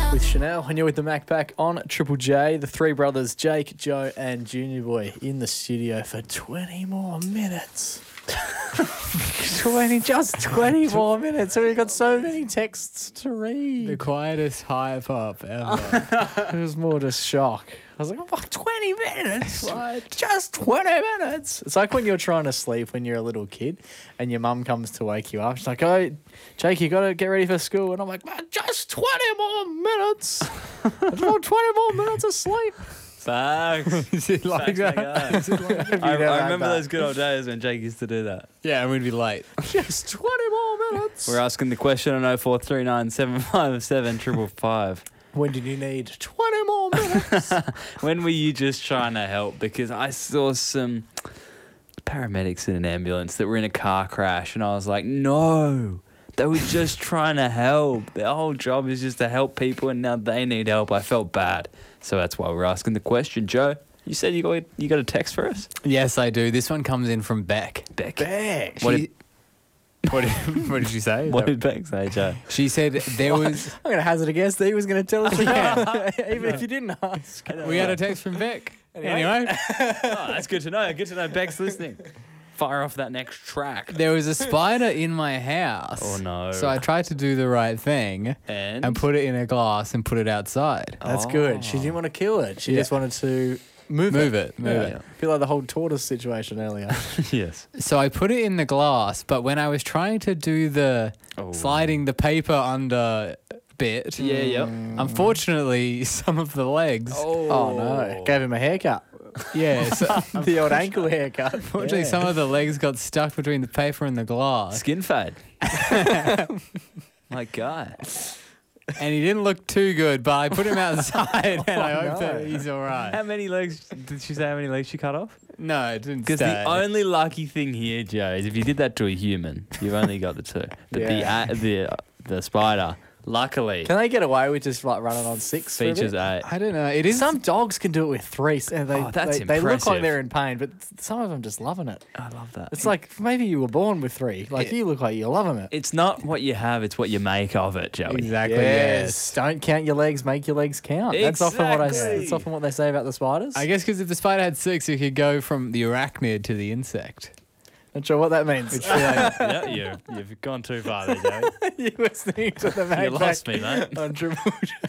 with Chanel, and you're with the Mac Pack on Triple J. The three brothers, Jake, Joe, and Junior Boy, in the studio for 20 more minutes. 20 more minutes. So we've got so many texts to read. The quietest hype up ever. It was more just shock. I was like, oh, 20 minutes? What? Just 20 minutes. It's like when you're trying to sleep when you're a little kid and your mum comes to wake you up. She's like, oh, Jake, you got to get ready for school. And I'm like, man, just 20 more minutes. I just want 20 more minutes of sleep. Facts. Is it like Facts, that? Is it like that? I never had remember that? those good old days when Jake used to do that. Yeah, and we'd be late. Just 20 more minutes. We're asking the question on 0439 757 555. When did you need 20 more minutes? When were you just trying to help? Because I saw some paramedics in an ambulance that were in a car crash, and I was like, no, they were just trying to help. Their whole job is just to help people, and now they need help. I felt bad. So that's why we're asking the question. Joe, you said you got a text for us? Yes, I do. This one comes in from Beck. Beck. What did she say? What did Beck say, Joe? She said there was... I'm going to hazard a guess that he was going to tell us even if you didn't ask. We had a text from Beck. Anyway. Oh, that's good to know. Good to know Beck's listening. Fire off that next track. There was a spider in my house. Oh, no. So I tried to do the right thing And put it in a glass and put it outside. That's good. She didn't want to kill it. She just wanted to move it. Yeah. Feel like the whole tortoise situation earlier. Yes. So I put it in the glass, but when I was trying to do the sliding the paper under bit, Yeah. unfortunately, some of the legs, Oh, no. Gave him a haircut. yeah, so The old ankle haircut. unfortunately, some of the legs got stuck between the paper and the glass, Skin fade. My guy. and he didn't look too good. But I put him outside, and I hope no. that he's all right. How many legs did she say? How many legs she cut off? No, it didn't. Because stay. the only lucky thing here, Joe, is if you did that to a human, you've only got the two. But Yeah. the spider, luckily, Can they get away with just like running on 6 for a features bit? eight. I don't know. It is Some dogs can do it with 3. And they, Oh, that's they look like impressive. they're in pain, but some of them just loving it. I love that. It's like maybe you were born with 3. Like you look like you're loving it. It's not what you have, it's what you make of it, Joey. exactly Yes. Don't count your legs, make your legs count. That's often what Exactly. that's often what they say about the spiders. I guess because if the spider had 6, it could go from the arachnid to the insect. Not sure what that means. Yeah, you've gone too far there, Joey. You're listening to the Mac You lost Pack me, mate. on Triple J.